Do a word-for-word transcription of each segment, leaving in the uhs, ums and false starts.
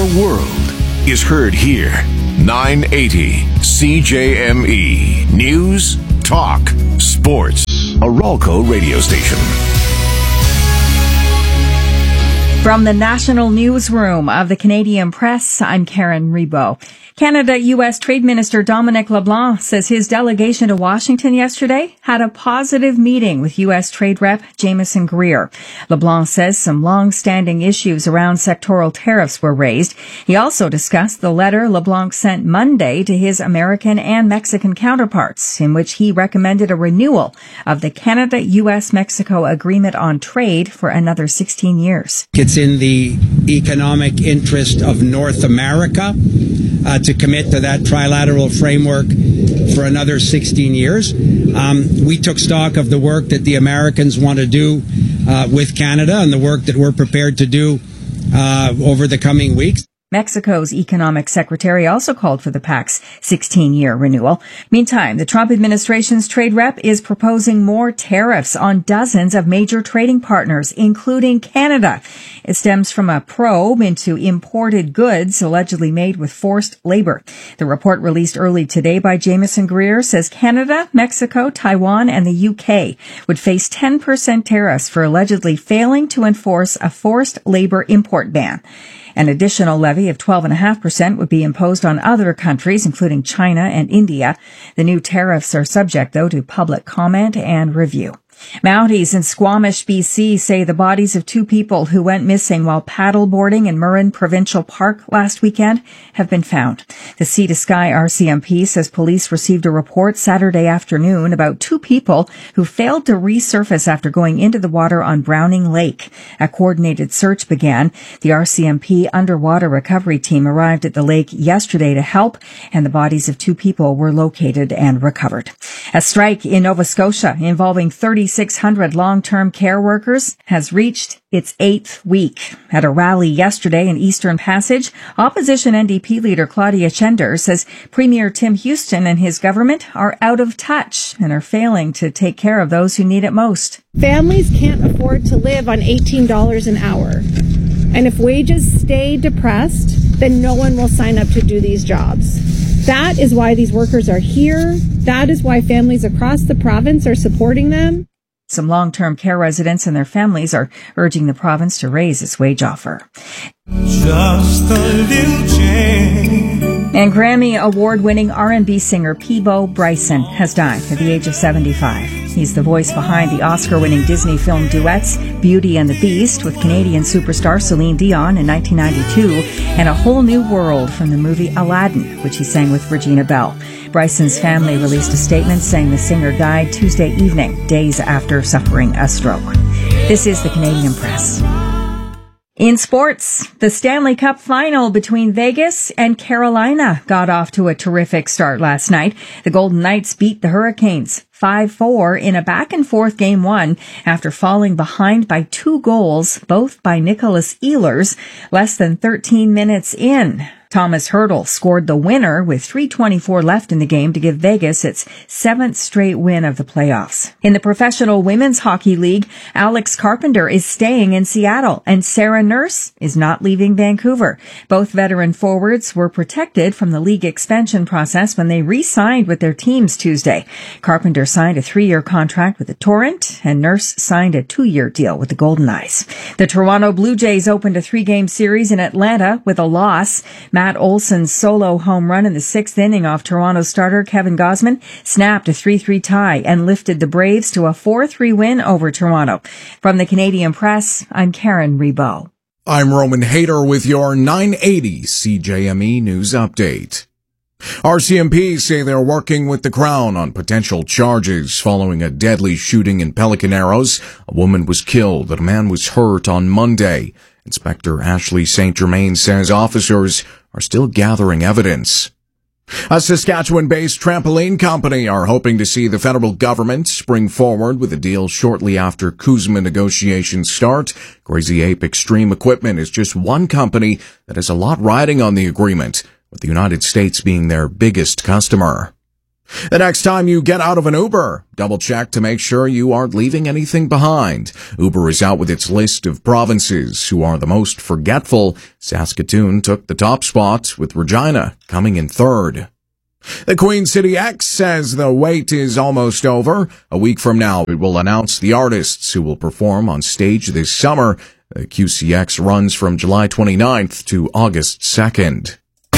world is heard here. nine eighty C J M E. News, talk, sports. A Ralco radio station. From the National Newsroom of the Canadian Press, I'm Karen Rebo. Canada-U S Trade Minister Dominic LeBlanc says his delegation to Washington yesterday had a positive meeting with U S Trade Rep Jamieson Greer. LeBlanc says some long-standing issues around sectoral tariffs were raised. He also discussed the letter LeBlanc sent Monday to his American and Mexican counterparts, in which he recommended a renewal of the Canada-U S Mexico Agreement on Trade for another sixteen years. It's in the economic interest of North America uh, to commit to that trilateral framework for another sixteen years. Um, we took stock of the work that the Americans want to do uh, with Canada and the work that we're prepared to do uh, over the coming weeks. Mexico's economic secretary also called for the pact's sixteen-year renewal. Meantime, the Trump administration's trade rep is proposing more tariffs on dozens of major trading partners, including Canada. It stems from a probe into imported goods allegedly made with forced labor. The report released early today by Jamieson Greer says Canada, Mexico, Taiwan, and the U K would face ten percent tariffs for allegedly failing to enforce a forced labor import ban. An additional levy of twelve point five percent would be imposed on other countries, including China and India. The new tariffs are subject, though, to public comment and review. Mounties in Squamish, B C say the bodies of two people who went missing while paddleboarding in Murrin Provincial Park last weekend have been found. The Sea to Sky R C M P says police received a report Saturday afternoon about two people who failed to resurface after going into the water on Browning Lake. A coordinated search began. The R C M P underwater recovery team arrived at the lake yesterday to help, and the bodies of two people were located and recovered. A strike in Nova Scotia involving thirty-six hundred long-term care workers has reached its eighth week. At a rally yesterday in Eastern Passage, opposition N D P leader Claudia Schender says Premier Tim Houston and his government are out of touch and are failing to take care of those who need it most. Families can't afford to live on eighteen dollars an hour. And if wages stay depressed, then no one will sign up to do these jobs. That is why these workers are here. That is why families across the province are supporting them. Some long-term care residents and their families are urging the province to raise its wage offer. Just a little change. And Grammy award-winning R and B singer Peabo Bryson has died at the age of seventy-five. He's the voice behind the Oscar-winning Disney film duets Beauty and the Beast with Canadian superstar Celine Dion in nineteen ninety-two and A Whole New World from the movie Aladdin, which he sang with Regina Bell. Bryson's family released a statement saying the singer died Tuesday evening, days after suffering a stroke. This is the Canadian Press. In sports, the Stanley Cup final between Vegas and Carolina got off to a terrific start last night. The Golden Knights beat the Hurricanes five four in a back-and-forth game one after falling behind by two goals, both by Nicholas Ehlers, less than thirteen minutes in. Thomas Hertl scored the winner with three twenty-four left in the game to give Vegas its seventh straight win of the playoffs. In the Professional Women's Hockey League, Alex Carpenter is staying in Seattle and Sarah Nurse is not leaving Vancouver. Both veteran forwards were protected from the league expansion process when they re-signed with their teams Tuesday. Carpenter signed a three-year contract with the Torrent and Nurse signed a two-year deal with the Golden Knights. The Toronto Blue Jays opened a three-game series in Atlanta with a loss. Matt Olson's solo home run in the sixth inning off Toronto starter Kevin Gausman snapped a three three tie and lifted the Braves to a four three win over Toronto. From the Canadian Press, I'm Karen Rebo. I'm Roman Hayter with your nine eighty C J M E News Update. R C M P say they're working with the Crown on potential charges following a deadly shooting in Pelican Arrows. A woman was killed and a man was hurt on Monday. Inspector Ashley Saint Germain says officers are still gathering evidence. A Saskatchewan-based trampoline company are hoping to see the federal government spring forward with a deal shortly after CUSMA negotiations start. Crazy Ape Extreme Equipment is just one company that has a lot riding on the agreement, with the United States being their biggest customer. The next time you get out of an Uber, double check to make sure you aren't leaving anything behind. Uber is out with its list of provinces who are the most forgetful. Saskatoon took the top spot, with Regina coming in third. The Queen City X says the wait is almost over. A week from now, it will announce the artists who will perform on stage this summer. The Q C X runs from July twenty-ninth to August second.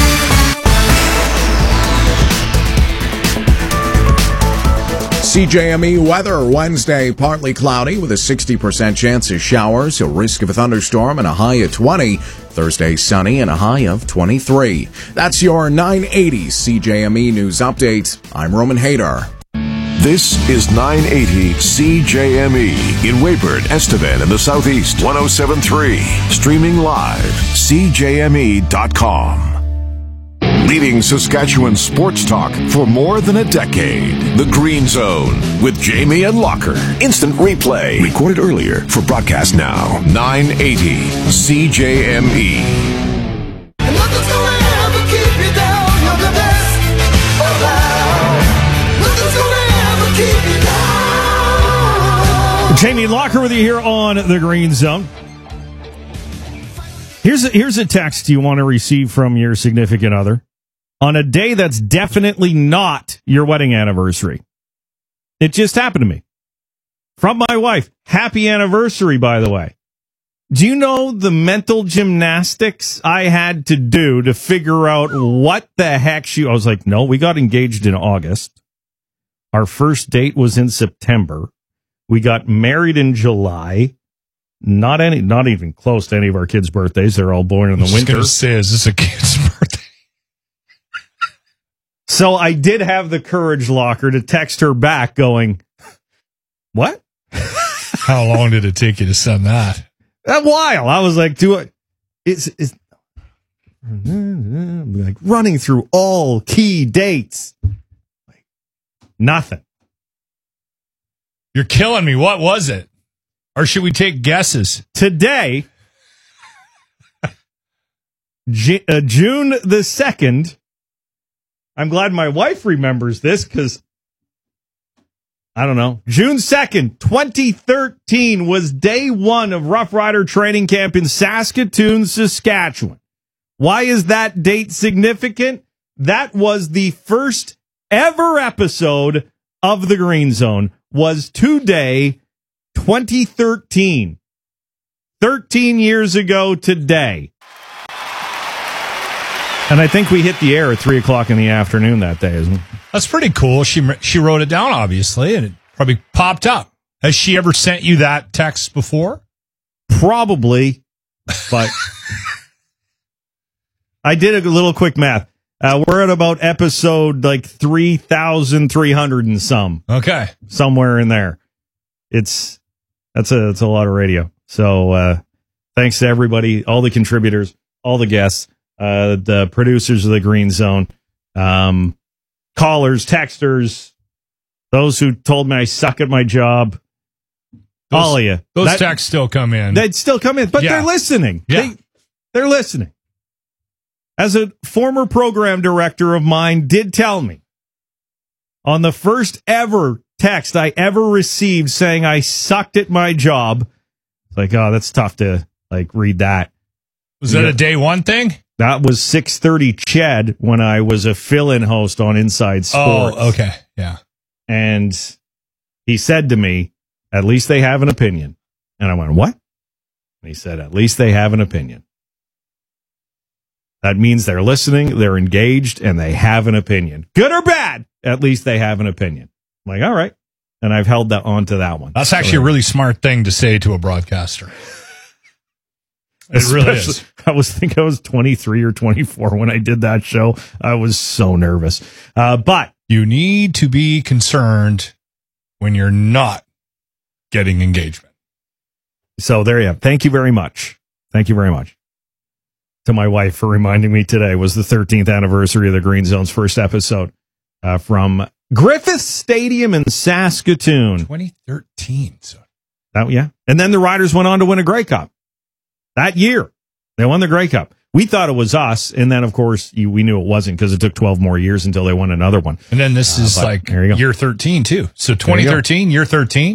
C J M E weather Wednesday, partly cloudy with a sixty percent chance of showers, a risk of a thunderstorm and a high of twenty. Thursday sunny and a high of twenty-three. That's your nine eighty C J M E News Update. I'm Roman Hader. This is nine eighty C J M E in Weyburn, Estevan, and the Southeast. one oh seven point three. Streaming live. C J M E dot com. Leading Saskatchewan sports talk for more than a decade. The Green Zone with Jamie and Locker. Instant replay. Recorded earlier for broadcast now. nine eighty C J M E. And nothing's gonna ever keep you down. You're the best around. Nothing's gonna ever keep you down. Jamie Locker with you here on The Green Zone. Here's a, here's a text you want to receive from your significant other on a day that's definitely not your wedding anniversary. It just happened to me. From my wife. Happy anniversary, by the way. Do you know the mental gymnastics I had to do to figure out what the heck she... I was like, no, we got engaged in August. Our first date was in September. We got married in July. Not any, not even close to any of our kids' birthdays. They're all born in the I was winter. Going to say, is this a kid's birthday? So I did have the courage, Locker, to text her back going, what? How long did it take you to send that? A while. I was like, do it. It's, it's like running through all key dates. Like, nothing. You're killing me. What was it? Or should we take guesses? Today, J- uh, June the second, I'm glad my wife remembers this because, I don't know, June second, twenty thirteen was day one of Rough Rider training camp in Saskatoon, Saskatchewan. Why is that date significant? That was the first ever episode of The Green Zone, was today, twenty thirteen. thirteen years ago today. And I think we hit the air at three o'clock in the afternoon that day, isn't it? That's pretty cool. She she wrote it down, obviously, and it probably popped up. Has she ever sent you that text before? Probably, but I did a little quick math. Uh, we're at about episode like three thousand three hundred and some. Okay. Somewhere in there. It's, that's a, that's a lot of radio. So, uh, thanks to everybody, all the contributors, all the guests, uh, the producers of The Green Zone, um, callers, texters, those who told me I suck at my job. Those, all of you. Those that, texts still come in. They'd still come in, but yeah. they're listening. Yeah. They, they're listening. As a former program director of mine did tell me, on the first ever text I ever received saying I sucked at my job, it's like, oh, that's tough to like read that. Was that yeah. a day one thing? That was six thirty Ched when I was a fill-in host on Inside Sports. Oh, okay. Yeah. And he said to me, at least they have an opinion. And I went, what? And he said, at least they have an opinion. That means they're listening, they're engaged, and they have an opinion. Good or bad, at least they have an opinion. I'm like, all right. And I've held that on to that one. That's actually so, a really smart thing to say to a broadcaster. It really is. I was think I was twenty-three or twenty-four when I did that show. I was so nervous. Uh, but you need to be concerned when you're not getting engagement. So there you have. Thank you very much. Thank you very much to my wife for reminding me today was the thirteenth anniversary of The Green Zone's first episode uh, from Griffith Stadium in Saskatoon. twenty thirteen. So. That, yeah. And then the Riders went on to win a Grey Cup. That year, they won the Grey Cup. We thought it was us, and then, of course, you, we knew it wasn't because it took twelve more years until they won another one. And then this uh, is like year thirteen, too. So twenty thirteen, year thirteen.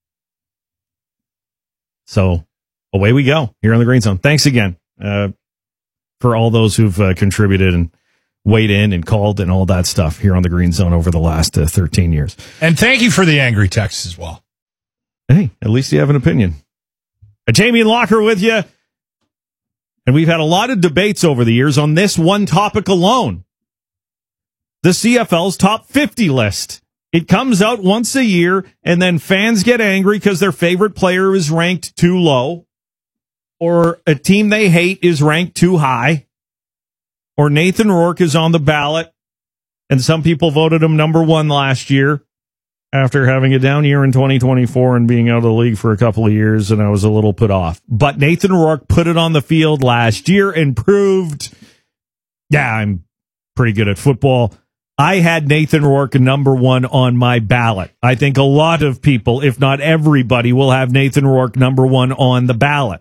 So away we go here on the Green Zone. Thanks again uh, for all those who've uh, contributed and weighed in and called and all that stuff here on the Green Zone over the last uh, thirteen years. And thank you for the angry texts as well. Hey, at least you have an opinion. Uh, Jamie and Locker with you. And we've had a lot of debates over the years on this one topic alone. The C F L's top fifty list. It comes out once a year, and then fans get angry because their favorite player is ranked too low, or a team they hate is ranked too high, or Nathan Rourke is on the ballot, and some people voted him number one last year after having a down year in twenty twenty-four and being out of the league for a couple of years, and I was a little put off. But Nathan Rourke put it on the field last year and proved, yeah, I'm pretty good at football. I had Nathan Rourke number one on my ballot. I think a lot of people, if not everybody, will have Nathan Rourke number one on the ballot.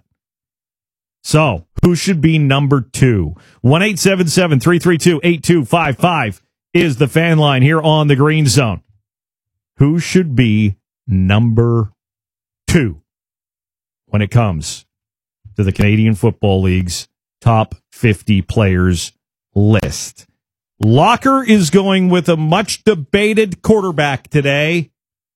So, who should be number two? one eight seven seven, three three two, eight two five five is the fan line here on the Green Zone. Who should be number two when it comes to the Canadian Football League's top fifty players list? Locker is going with a much debated quarterback today.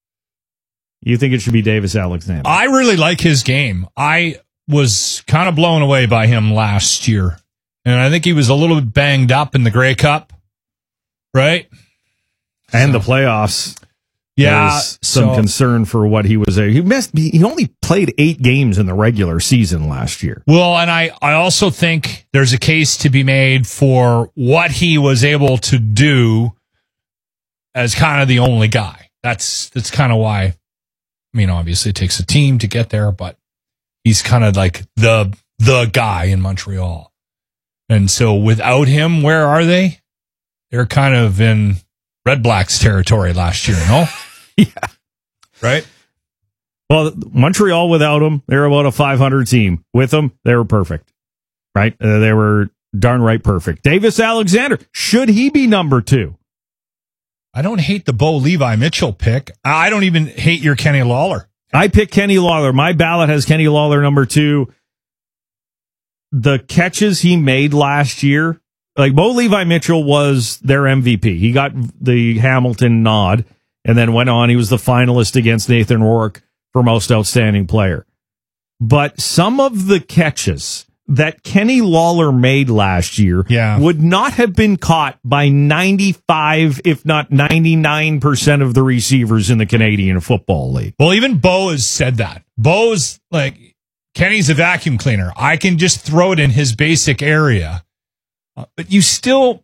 You think it should be Davis Alexander? I really like his game. I was kind of blown away by him last year. And I think he was a little bit banged up in the Grey Cup, right? And so, the playoffs. Yeah. Some so, concern for what he was. He missed, he only played eight games in the regular season last year. Well, and I, I also think there's a case to be made for what he was able to do as kind of the only guy. That's, that's kind of why, I mean, obviously it takes a team to get there, but he's kind of like the, the guy in Montreal. And so without him, where are they? They're kind of in Red Blacks territory last year, no? Yeah. Right? Well, Montreal without him, they're about a five hundred team. With him, they were perfect. Right? Uh, they were darn right perfect. Davis Alexander, should he be number two? I don't hate the Bo Levi Mitchell pick. I don't even hate your Kenny Lawler. I picked Kenny Lawler. My ballot has Kenny Lawler number two. The catches he made last year, like Bo Levi Mitchell was their M V P. He got the Hamilton nod and then went on. He was the finalist against Nathan Rourke for most outstanding player. But some of the catches that Kenny Lawler made last year yeah. would not have been caught by ninety-five, if not ninety-nine percent of the receivers in the Canadian Football League. Well, even Bo has said that. Bo's like, Kenny's a vacuum cleaner. I can just throw it in his basic area. Uh, but you still,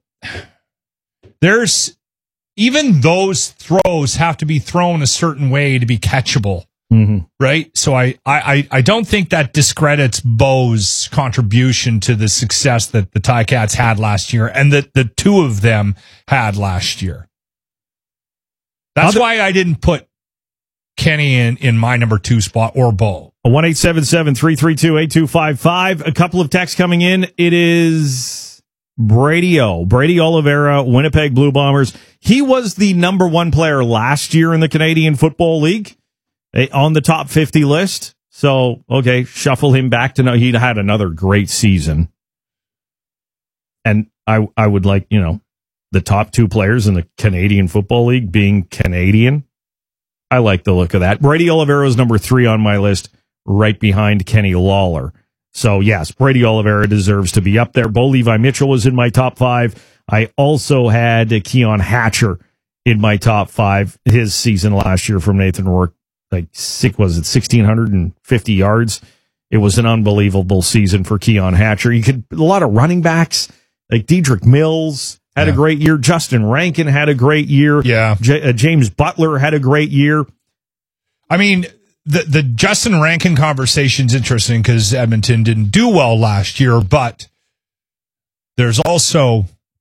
there's, even those throws have to be thrown a certain way to be catchable. Mm-hmm. Right? So I, I, I don't think that discredits Bo's contribution to the success that the Ticats had last year and that the two of them had last year. That's Other- why I didn't put Kenny in, in my number two spot or Bo. one eight seven seven, three three two, eight two five five. A couple of texts coming in. It is Brady O. Brady Oliveira, Winnipeg Blue Bombers. He was the number one player last year in the Canadian Football League on the top fifty list. So, okay, shuffle him back to know he had another great season. And I, I would like, you know, the top two players in the Canadian Football League being Canadian. I like the look of that. Brady Oliveira is number three on my list, right behind Kenny Lawler. So, yes, Brady Oliveira deserves to be up there. Bo Levi Mitchell was in my top five. I also had Keon Hatcher in my top five. His season last year from Nathan Rourke, like, sick was it, one thousand six hundred fifty yards. It was an unbelievable season for Keon Hatcher. You could, a lot of running backs, like Dedrick Mills had yeah. a great year. Justin Rankin had a great year. Yeah. J- uh, James Butler had a great year. I mean, the the Justin Rankin conversation's interesting because Edmonton didn't do well last year, but there's also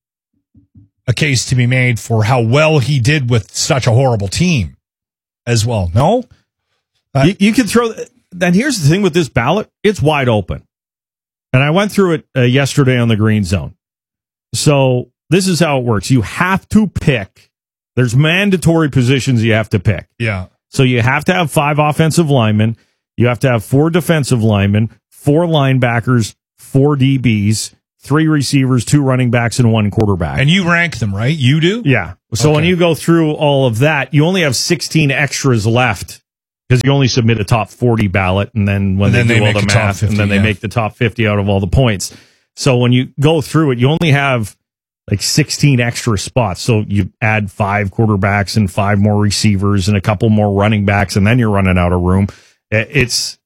a case to be made for how well he did with such a horrible team as well. No? Uh, you, you can throw, and here's the thing with this ballot, it's wide open. And I went through it uh, yesterday on the Green Zone. So this is how it works. You have to pick. There's mandatory positions you have to pick. Yeah. So you have to have five offensive linemen. You have to have four defensive linemen, four linebackers, four D Bs, three receivers, two running backs, and one quarterback. And you rank them, right? You do? Yeah. So Okay. when you go through all of that, you only have sixteen extras left because you only submit a top forty ballot, and then when And they then do they all make the a top math, fifty, and then they yeah. make the top fifty out of all the points. So when you go through it, you only have like sixteen extra spots. So you add five quarterbacks and five more receivers and a couple more running backs, and then you're running out of room. It's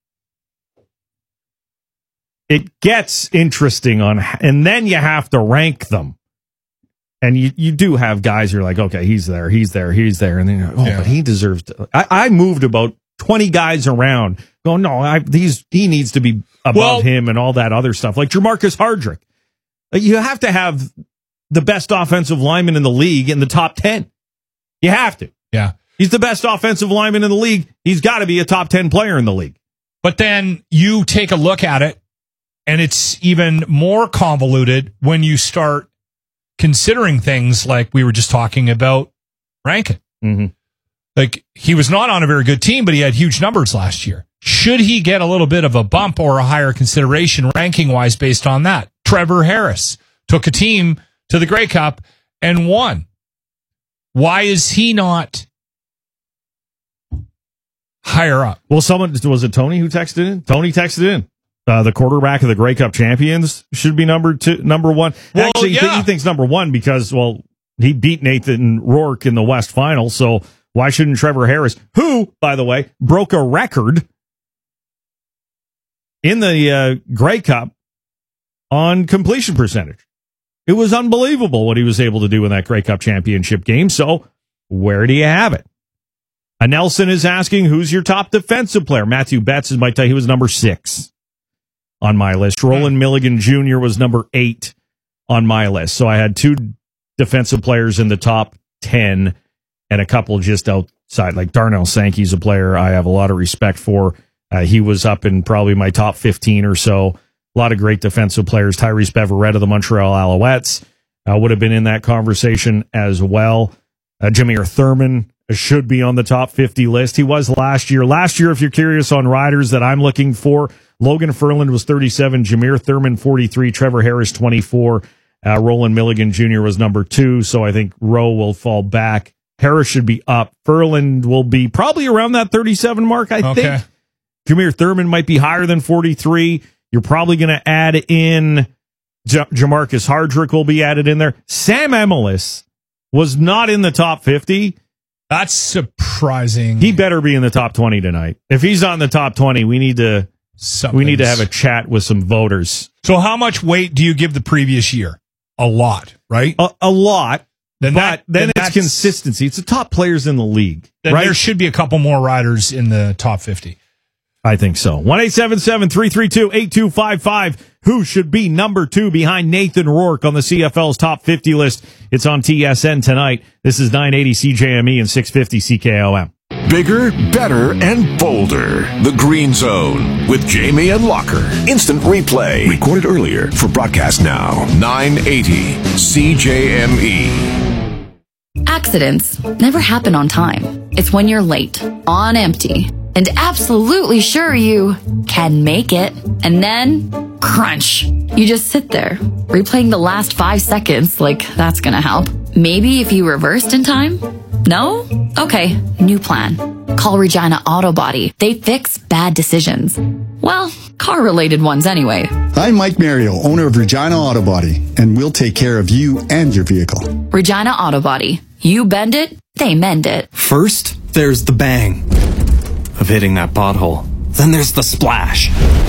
it gets interesting on, and then you have to rank them. And you, you do have guys you're like, okay, he's there, he's there, he's there. And then you're like, oh, Yeah. but he deserves to. I, I moved about twenty guys around going, no, I, these, he needs to be above Well- him and all that other stuff. Like Jamarcus Hardrick. Like, you have to have the best offensive lineman in the league in the top ten. You have to. Yeah. He's the best offensive lineman in the league. He's got to be a top ten player in the league. But then you take a look at it, and it's even more convoluted when you start considering things like we were just talking about Rankin. Mm-hmm. Like, he was not on a very good team, but he had huge numbers last year. Should he get a little bit of a bump or a higher consideration ranking-wise based on that? Trevor Harris took a team to the Grey Cup and won. Why is he not higher up? Well, someone, was it Tony who texted in? Tony texted in. Uh, the quarterback of the Grey Cup champions should be number two, number one. Well, Actually, yeah. he thinks number one because, well, he beat Nathan Rourke in the West Final. So why shouldn't Trevor Harris, who, by the way, broke a record in the uh, Grey Cup on completion percentage? It was unbelievable what he was able to do in that Grey Cup championship game. So where do you have it? A Nelson is asking, who's your top defensive player? Matthew Betts is might tell you he was number six on my list. Roland Milligan Junior was number eight on my list. So I had two defensive players in the top ten and a couple just outside. Like Darnell Sankey's a player I have a lot of respect for. Uh, he was up in probably my top fifteen or so. A lot of great defensive players. Tyrese Beverette of the Montreal Alouettes uh, would have been in that conversation as well. Uh, Jameer Thurman should be on the top fifty list. He was last year. Last year, if you're curious on riders that I'm looking for, Logan Ferland was thirty-seven, Jameer Thurman forty-three, Trevor Harris twenty-four, uh, Roland Milligan Junior was number two, so I think Rowe will fall back. Harris should be up. Ferland will be probably around that thirty-seven mark, I Okay. think. Jameer Thurman might be higher than forty-three. You're probably going to add in J- Jamarcus Hardrick will be added in there. Sam Emelis was not in the top fifty. That's surprising. He better be in the top twenty tonight. If he's not in the top twenty, we need to we need to have a chat with some voters. So how much weight do you give the previous year? A lot, right? A, a lot. Then but that- then, then it's that's- consistency. It's the top players in the league, Then right? there should be a couple more riders in the top fifty. I think so. one eight seven seven, three three two, eight two five five. Who should be number two behind Nathan Rourke on the C F L's top fifty list? It's on T S N tonight. This is nine eighty C J M E and six fifty C K O M. Bigger, better, and bolder. The Green Zone with Jamie and Locker. Instant replay. Recorded earlier for broadcast now. nine eighty C J M E. Accidents never happen on time. It's when you're late, on empty, and absolutely sure you can make it. And then, crunch. You just sit there, replaying the last five seconds like that's gonna help. Maybe if you reversed in time? No? Okay, new plan. Call Regina Auto Body. They fix bad decisions. Well, car-related ones anyway. I'm Mike Mario, owner of Regina Auto Body, and we'll take care of you and your vehicle. Regina Auto Body. You bend it, they mend it. First, there's the bang of hitting that pothole. Then there's the splash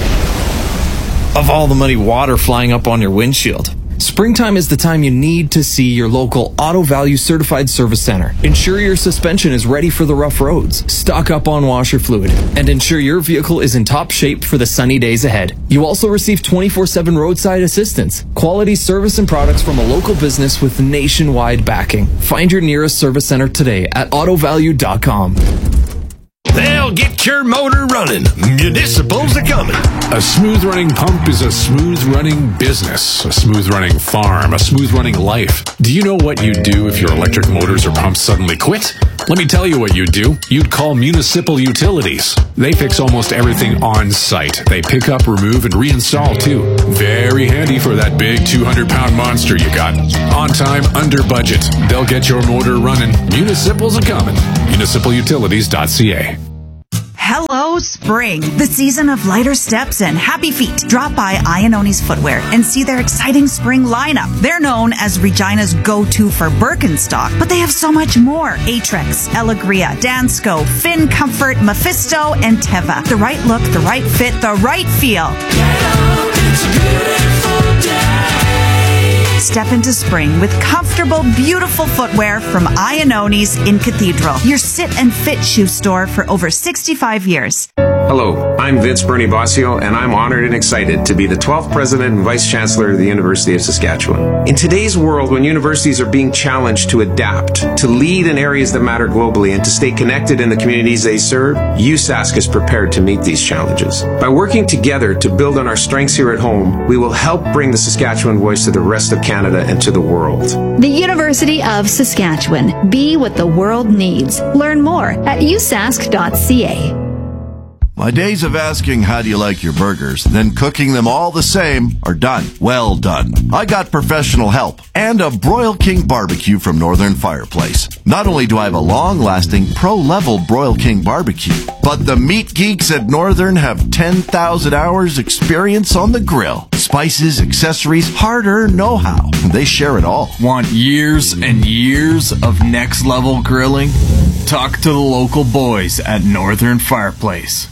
of all the muddy water flying up on your windshield. Springtime is the time you need to see your local Auto Value Certified Service Center. Ensure your suspension is ready for the rough roads. Stock up on washer fluid and ensure your vehicle is in top shape for the sunny days ahead. You also receive twenty-four seven roadside assistance, quality service and products from a local business with nationwide backing. Find your nearest service center today at auto value dot com. They'll get your motor running. Municipals are coming. A smooth running pump is a smooth running business, a smooth running farm, a smooth running life. Do you know what you'd do if your electric motors or pumps suddenly quit? Let me tell you what you'd do. You'd call Municipal Utilities. They fix almost everything on site. They pick up, remove, and reinstall too. Very handy for that big two hundred pound monster you got. On time, under budget. They'll get your motor running. Municipals are coming. municipal utilities dot c a. Hello, spring, the season of lighter steps and happy feet. Drop by Iannoni's Footwear and see their exciting spring lineup. They're known as Regina's go-to for Birkenstock, but they have so much more. Aetrex, Elegria, Dansko, Finn Comfort, Mephisto, and Teva. The right look, the right fit, the right feel. Step into spring with comfortable, beautiful footwear from Iannoni's in Cathedral, your sit and fit shoe store for over sixty-five years. Hello, I'm Vince Bernie Bossio, and I'm honored and excited to be the twelfth President and Vice Chancellor of the University of Saskatchewan. In today's world, when universities are being challenged to adapt, to lead in areas that matter globally, and to stay connected in the communities they serve, U S A S C is prepared to meet these challenges. By working together to build on our strengths here at home, we will help bring the Saskatchewan voice to the rest of Canada and to the world. The University of Saskatchewan. Be what the world needs. Learn more at u s a s c dot c a. My days of asking how do you like your burgers, then cooking them all the same are done. Well done. I got professional help and a Broil King barbecue from Northern Fireplace. Not only do I have a long-lasting, pro-level Broil King barbecue, but the meat geeks at Northern have ten thousand hours experience on the grill. Spices, accessories, hard-earned know-how. They share it all. Want years and years of next-level grilling? Talk to the local boys at Northern Fireplace.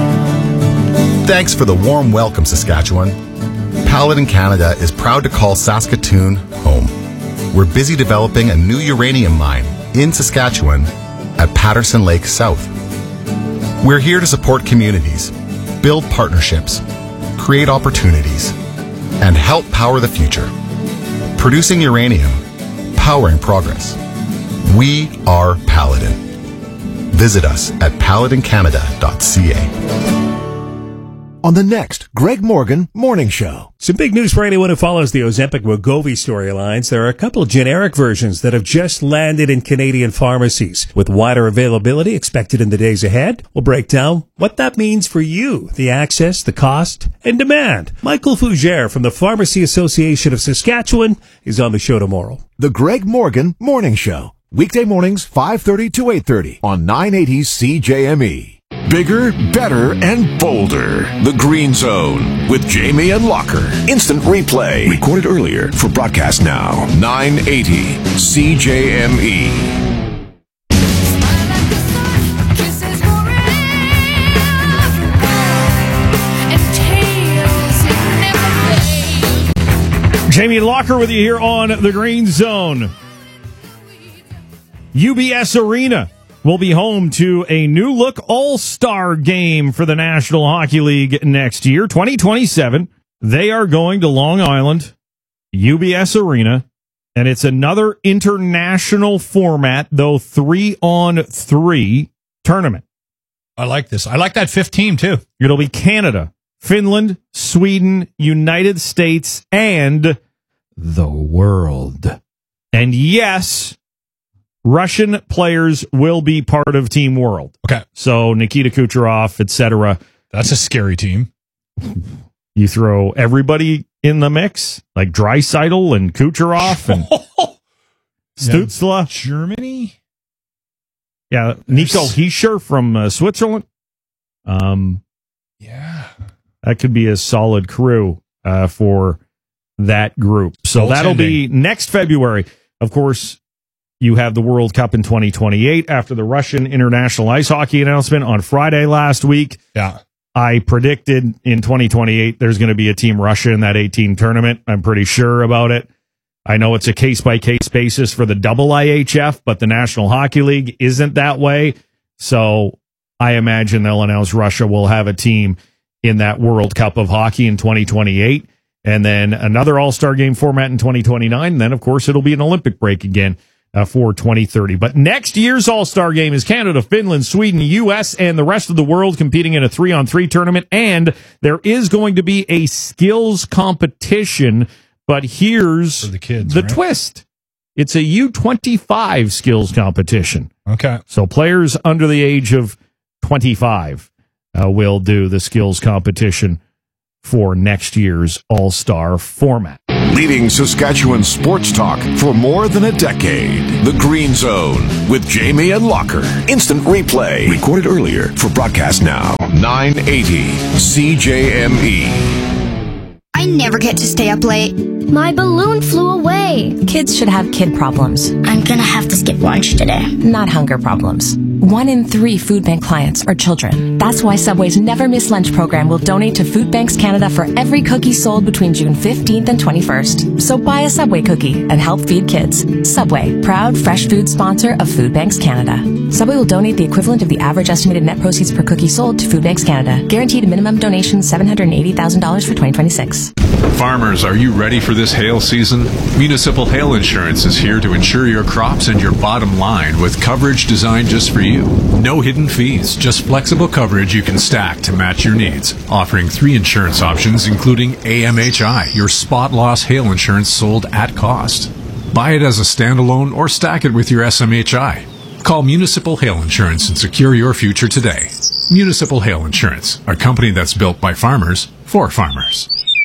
Thanks for the warm welcome, Saskatchewan. Paladin Canada is proud to call Saskatoon home. We're busy developing a new uranium mine in Saskatchewan at Patterson Lake South. We're here to support communities, build partnerships, create opportunities, and help power the future. Producing uranium, powering progress. We are Paladin. Visit us at paladin canada dot c a. On the next Greg Morgan Morning Show. Some big news for anyone who follows the Ozempic-Wegovy storylines. There are a couple of generic versions that have just landed in Canadian pharmacies. With wider availability expected in the days ahead, we'll break down what that means for you, the access, the cost, and demand. Michael Fougere from the Pharmacy Association of Saskatchewan is on the show tomorrow. The Greg Morgan Morning Show. Weekday mornings, five thirty to eight thirty on nine eighty C J M E. Bigger, better, and bolder. The Green Zone with Jamie and Locker. Instant replay. Recorded earlier for broadcast now. nine eighty C J M E. Jamie Locker with you here on the Green Zone. U B S Arena will be home to a new look all-star game for the National Hockey League next year, twenty twenty-seven. They are going to Long Island, U B S Arena, and it's another international format, though three on three tournament. I like this. I like that fifth team, too. It'll be Canada, Finland, Sweden, United States, and the world. And yes, Russian players will be part of Team World. Okay. So Nikita Kucherov, et cetera. That's a scary team. You throw everybody in the mix, like Draisaitl and Kucherov and Stützle. Germany? Yeah, Nico Hischier from uh, Switzerland. Um, yeah. That could be a solid crew uh, for that group. So that'll be next February. Of course, you have the World Cup in twenty twenty-eight after the Russian international ice hockey announcement on Friday last week. Yeah. I predicted in twenty twenty-eight there's going to be a Team Russia in that eighteen tournament. I'm pretty sure about it. I know it's a case-by-case basis for the double I H F, but the National Hockey League isn't that way. So I imagine they'll announce Russia will have a team in that World Cup of Hockey in twenty twenty-eight. And then another All-Star game format in twenty twenty-nine. And then, of course, it'll be an Olympic break again uh, for twenty thirty. But next year's All-Star Game is Canada, Finland, Sweden, U S, and the rest of the world competing in a three-on-three tournament. And there is going to be a skills competition. But here's for the kids, the right? twist. It's a U twenty-five skills competition. Okay. So players under the age of twenty-five uh, will do the skills competition for next year's All-Star format. Leading Saskatchewan sports talk for more than a decade. The Green Zone with Jamie and Locker. Instant replay. Recorded earlier for broadcast now. nine eighty C J M E. I never get to stay up late. My balloon flew away. Kids should have kid problems. I'm gonna have to skip lunch today. Not hunger problems. One in three food bank clients are children. That's why Subway's Never Miss Lunch program will donate to Food Banks Canada for every cookie sold between June fifteenth and twenty-first. So buy a Subway cookie and help feed kids. Subway, proud fresh food sponsor of Food Banks Canada. Subway will donate the equivalent of the average estimated net proceeds per cookie sold to Food Banks Canada. Guaranteed minimum donation seven hundred eighty thousand dollars for twenty twenty-six. Farmers, are you ready for this hail season? Municipal Hail Insurance is here to insure your crops and your bottom line with coverage designed just for you. No hidden fees, just flexible coverage you can stack to match your needs. Offering three insurance options, including A M H I, your spot loss hail insurance sold at cost. Buy it as a standalone or stack it with your S M H I. Call Municipal Hail Insurance and secure your future today. Municipal Hail Insurance, a company that's built by farmers for farmers.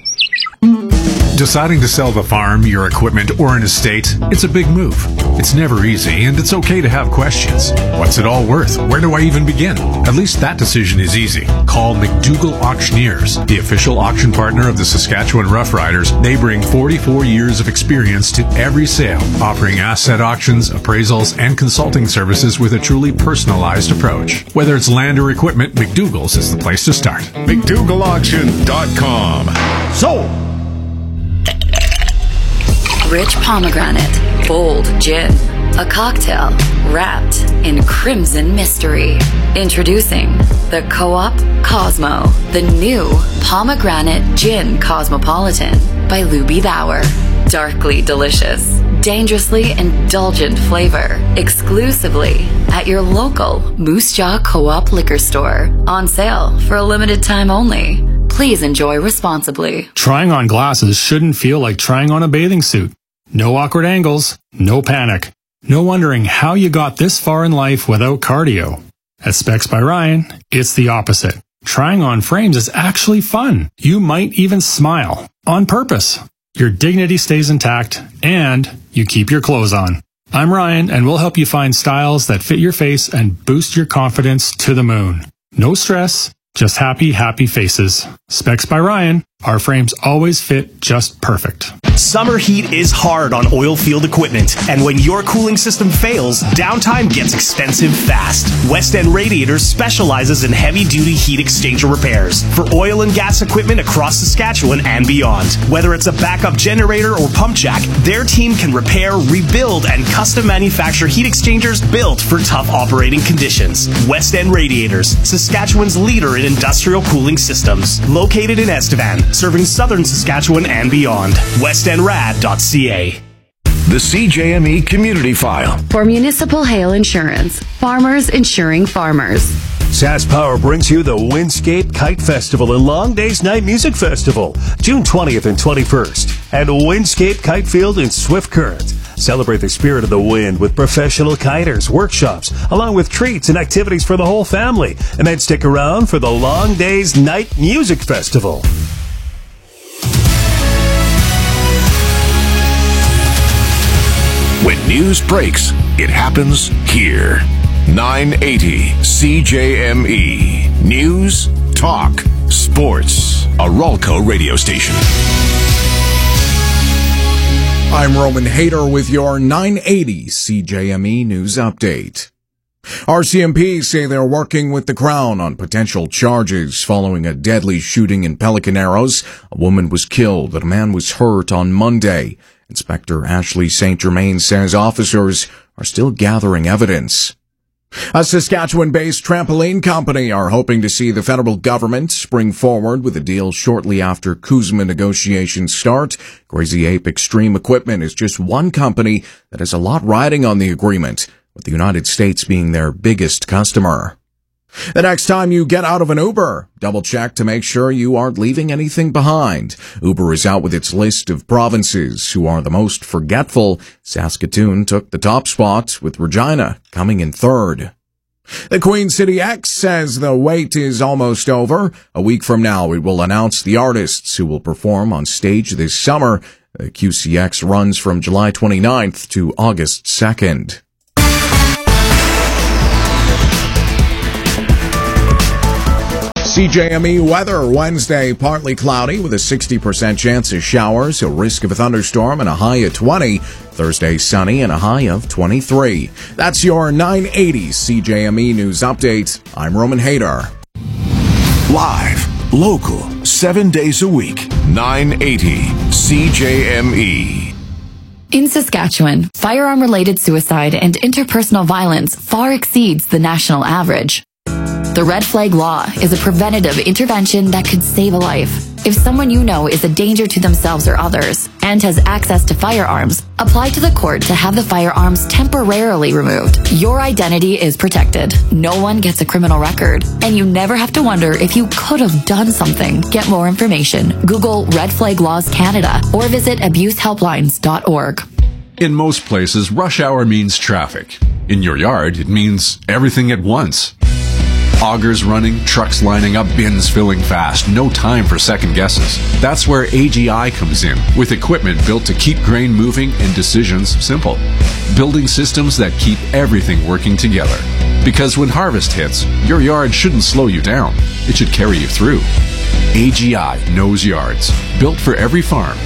Deciding to sell the farm, your equipment, or an estate, it's a big move. It's never easy, and it's okay to have questions. What's it all worth? Where do I even begin? At least that decision is easy. Call McDougall Auctioneers, the official auction partner of the Saskatchewan Roughriders. They bring forty-four years of experience to every sale, offering asset auctions, appraisals, and consulting services with a truly personalized approach. Whether it's land or equipment, McDougall's is the place to start. McDougall Auction dot com. Sold! Rich pomegranate, bold gin, a cocktail wrapped in crimson mystery. Introducing the Co-op Cosmo, the new pomegranate gin cosmopolitan by Luby Bauer. Darkly delicious, dangerously indulgent flavor, exclusively at your local Moose Jaw Co-op liquor store. On sale for a limited time only. Please enjoy responsibly. Trying on glasses shouldn't feel like trying on a bathing suit. No awkward angles, no panic, no wondering how you got this far in life without cardio. At Specs by Ryan, it's the opposite. Trying on frames is actually fun. You might even smile on purpose. Your dignity stays intact, and you keep your clothes on. I'm Ryan, and we'll help you find styles that fit your face and boost your confidence to the moon. No stress. Just happy, happy faces. Specs by Ryan. Our frames always fit just perfect. Summer heat is hard on oil field equipment, and when your cooling system fails, downtime gets expensive fast. West End Radiators specializes in heavy-duty heat exchanger repairs for oil and gas equipment across Saskatchewan and beyond. Whether it's a backup generator or pump jack, their team can repair, rebuild, and custom manufacture heat exchangers built for tough operating conditions. West End Radiators, Saskatchewan's leader in industrial cooling systems. Located in Estevan, serving southern Saskatchewan and beyond. west end rad dot c a. The C J M E Community File. For Municipal Hail Insurance, farmers insuring farmers. SaskPower brings you the Windscape Kite Festival and Long Days Night Music Festival, June twentieth and twenty-first, at Windscape Kite Field in Swift Current. Celebrate the spirit of the wind with professional kiters, workshops, along with treats and activities for the whole family. And then stick around for the Long Days Night Music Festival. When news breaks, it happens here. nine eighty C J M E. News, talk, sports. A Rolco radio station. I'm Roman Hader with your nine eighty C J M E News Update. R C M P say they're working with the Crown on potential charges following a deadly shooting in Pelican Arrows. A woman was killed and a man was hurt on Monday. Inspector Ashley Saint Germain says officers are still gathering evidence. A Saskatchewan-based trampoline company are hoping to see the federal government spring forward with a deal shortly after CUSMA negotiations start. Crazy Ape Extreme Equipment is just one company that has a lot riding on the agreement, with the United States being their biggest customer. The next time you get out of an Uber, double check to make sure you aren't leaving anything behind. Uber is out with its list of provinces who are the most forgetful. Saskatoon took the top spot, with Regina coming in third. The Queen City X says the wait is almost over. A week from now, it will announce the artists who will perform on stage this summer. The Q C X runs from July twenty-ninth to August second. C J M E weather Wednesday, partly cloudy with a sixty percent chance of showers, a risk of a thunderstorm and a high of twenty. Thursday sunny and a high of twenty-three. That's your nine eighty C J M E News Update. I'm Roman Hader. Live, local, seven days a week, nine eighty C J M E. In Saskatchewan, firearm-related suicide and interpersonal violence far exceeds the national average. The Red Flag Law is a preventative intervention that could save a life. If someone you know is a danger to themselves or others and has access to firearms, apply to the court to have the firearms temporarily removed. Your identity is protected. No one gets a criminal record, and you never have to wonder if you could have done something. Get more information. Google Red Flag Laws Canada or visit abuse helplines dot org. In most places, rush hour means traffic. In your yard, it means everything at once. Augers running, trucks lining up, bins filling fast. No time for second guesses. That's where A G I comes in, with equipment built to keep grain moving and decisions simple. Building systems that keep everything working together. Because when harvest hits, your yard shouldn't slow you down. It should carry you through. A G I knows yards. Built for every farm.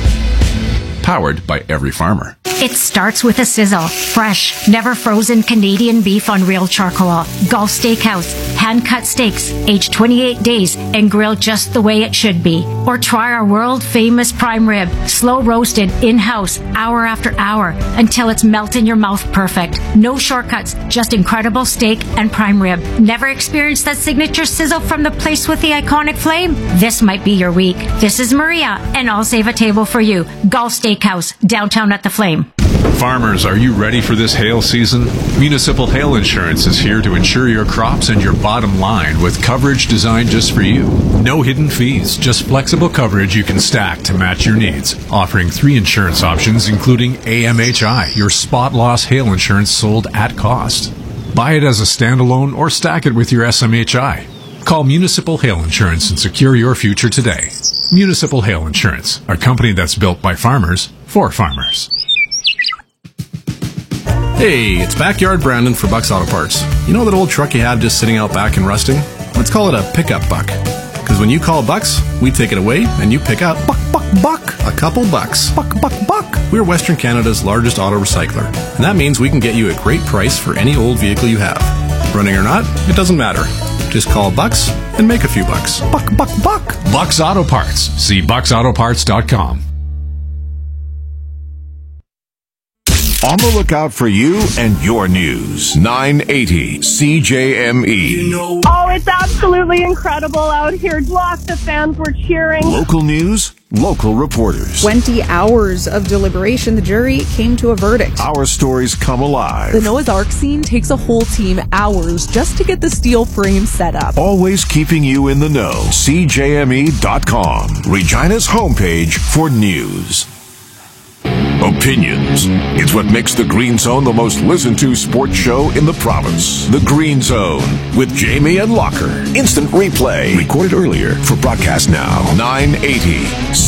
Powered by every farmer. It starts with a sizzle. Fresh, never frozen Canadian beef on real charcoal. Gulf Steakhouse. Hand-cut steaks, aged twenty-eight days and grilled just the way it should be. Or try our world-famous prime rib. Slow roasted, in-house, hour after hour, until it's melt in your mouth perfect. No shortcuts, just incredible steak and prime rib. Never experienced that signature sizzle from the place with the iconic flame? This might be your week. This is Maria, and I'll save a table for you. Gulf Steakhouse, downtown at the Flame. Farmers, are you ready for this hail season? Municipal Hail Insurance is here to insure your crops and your bottom line with coverage designed just for you. No hidden fees, just flexible coverage you can stack to match your needs. Offering three insurance options, including A M H I, your spot loss hail insurance sold at cost. Buy it as a standalone or stack it with your S M H I. Call Municipal Hail Insurance and secure your future today. Municipal Hail Insurance, a company that's built by farmers for farmers. Hey, it's Backyard Brandon for Buck's Auto Parts. You know that old truck you have just sitting out back and rusting? Let's call it a pickup buck. Because when you call Bucks, we take it away and you pick up buck, buck, buck, a couple bucks. Buck, buck, buck. We're Western Canada's largest auto recycler. And that means we can get you a great price for any old vehicle you have. Running or not, it doesn't matter. Just call Bucks and make a few bucks. Buck, buck, buck. Bucks Auto Parts. See bucks auto parts dot com. On the lookout for you and your news. nine eighty C J M E. Oh, it's absolutely incredible out here. Lots of fans were cheering. Local news, local reporters. twenty hours of deliberation, the jury came to a verdict. Our stories come alive. The Noah's Ark scene takes a whole team hours just to get the steel frame set up. Always keeping you in the know. C J M E dot com. Regina's homepage for news. Opinions. It's what makes The Green Zone the most listened to sports show in the province. The Green Zone with Jamie and Locker. Instant replay. Recorded earlier for broadcast now. nine eighty